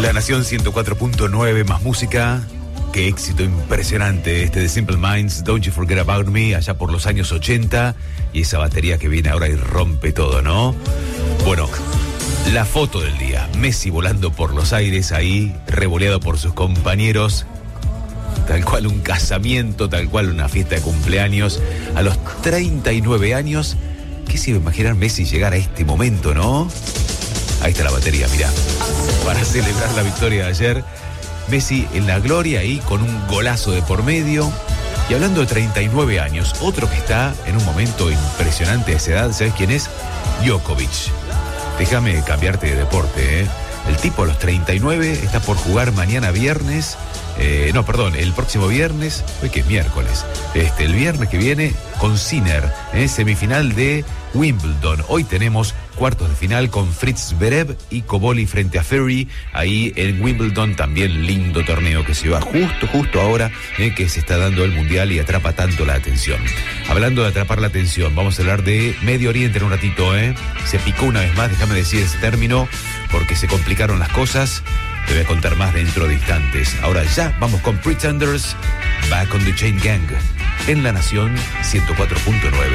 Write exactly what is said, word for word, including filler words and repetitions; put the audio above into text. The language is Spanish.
La Nación ciento cuatro punto nueve, más música. Qué éxito impresionante este de Simple Minds, Don't You Forget About Me, allá por los años ochenta. Y esa batería que viene ahora y rompe todo, ¿no? Bueno, la foto del día. Messi volando por los aires ahí, revoleado por sus compañeros. Tal cual un casamiento, tal cual una fiesta de cumpleaños. A los treinta y nueve años, ¿qué se iba a imaginar Messi llegar a este momento, no? Ahí está la batería, mirá. Para celebrar la victoria de ayer, Messi en la gloria ahí con un golazo de por medio. Y hablando de treinta y nueve años, otro que está en un momento impresionante de esa edad, ¿sabes quién es? Djokovic. Déjame cambiarte de deporte, ¿eh? El tipo a los treinta y nueve está por jugar mañana viernes. Eh, no, perdón, el próximo viernes, hoy que es miércoles, este, el viernes que viene con Sinner, eh, semifinal de Wimbledon. Hoy tenemos cuartos de final con Fritz Zverev y Cobolli frente a Ferry, ahí en Wimbledon, también lindo torneo que se va justo, justo ahora eh, que se está dando el Mundial y atrapa tanto la atención. Hablando de atrapar la atención, vamos a hablar de Medio Oriente en un ratito, eh. Se picó una vez más, déjame decir ese término, porque se complicaron las cosas. Te voy a contar más dentro de instantes. Ahora ya vamos con Pretenders, Back on the Chain Gang, en La Nación ciento cuatro punto nueve.